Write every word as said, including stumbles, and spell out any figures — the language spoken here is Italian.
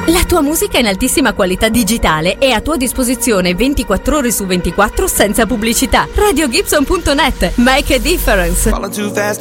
La tua musica in altissima qualità digitale è a tua disposizione ventiquattro ore su ventiquattro senza pubblicità. radio gibson punto net. Make a difference. Falling too fast,